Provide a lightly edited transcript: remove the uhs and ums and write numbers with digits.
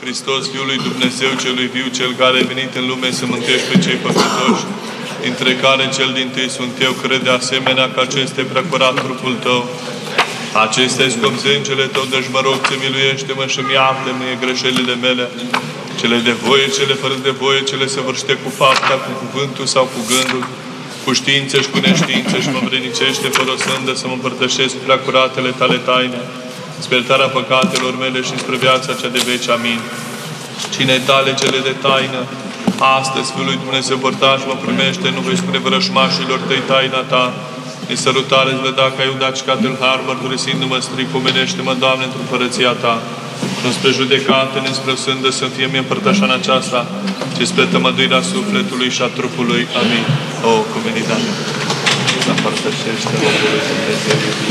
Hristos, Fiul lui Dumnezeu, Celui viu, Cel care a venit în lume să mântuiești pe cei păcătoși, dintre care cel dintâi sunt eu, cred de asemenea că acesta e preacurat trupul Tău. Acestea scop sângele Tău, deci mă rog, să miluiește-mă și mi afle mie greșelile mele, cele de voie, cele fără de voie, cele săvârșite cu fapta, cu cuvântul sau cu gândul, cu știință și cu neștiință, și mă învrednicește fără sândă să mă împărtășesc prea curatele Tale taine, spre iertarea păcatelor mele și spre viața cea de veci. Amin. Cine Tale cele de taină, astăzi, Fiul lui Dumnezeu părtaș, mă primește, nu vei spune vrășmașilor Tăi taina Ta. În sărutare îți văd dacă ai udat și catul har, mărturisindu-mă stric, pomenește-mă, Doamne, într-o părăția Ta. Nu spre judecată, nici spre sândă să fie mie împărtășa în aceasta, ci spre tămăduirea sufletului și a trupului. Amin. O, cumenitate, să împărtășește Domnului Dumnezeu.